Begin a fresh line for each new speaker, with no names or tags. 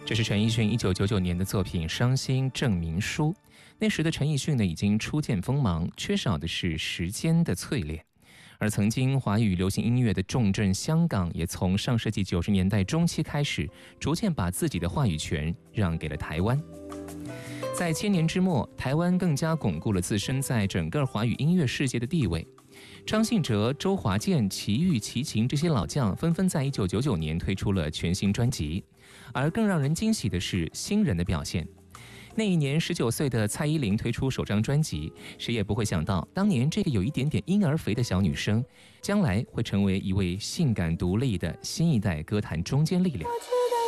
这是陈奕迅1999年的作品《伤心证明书》。那时的陈奕迅呢，已经初见锋芒，缺少的是时间的淬炼。而曾经华语流行音乐的重镇香港，也从上世纪90年代中期开始，逐渐把自己的话语权让给了台湾。在千年之末，台湾更加巩固了自身在整个华语音乐世界的地位。张信哲、周华健、齐豫、齐秦这些老将纷纷在1999年推出了全新专辑，而更让人惊喜的是新人的表现。那一年19岁的蔡依林推出首张专辑，谁也不会想到，当年这个有一点点婴儿肥的小女生，将来会成为一位性感独立的新一代歌坛中坚力量。